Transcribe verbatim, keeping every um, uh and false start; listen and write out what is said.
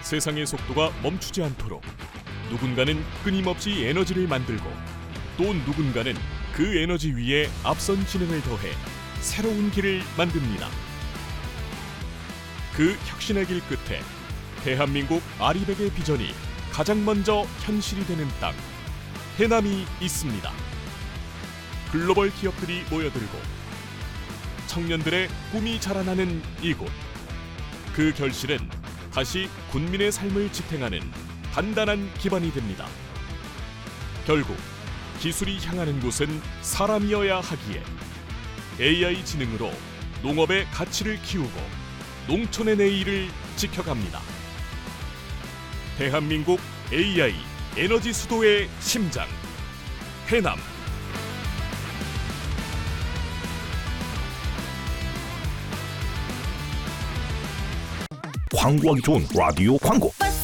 세상의 속도가 멈추지 않도록 누군가는 끊임없이 에너지를 만들고 또 누군가는 그 에너지 위에 앞선 지능을 더해 새로운 길을 만듭니다. 그 혁신의 길 끝에 대한민국 아리백의 비전이 가장 먼저 현실이 되는 땅, 해남이 있습니다. 글로벌 기업들이 모여들고 청년들의 꿈이 자라나는 이곳. 그 결실은 다시 군민의 삶을 지탱하는 단단한 기반이 됩니다. 결국 기술이 향하는 곳은 사람이어야 하기에 에이아이 지능으로 농업의 가치를 키우고 농촌의 내일을 지켜갑니다. 대한민국 에이아이 에너지 수도의 심장, 해남. 광고하기 좋은 라디오 광고.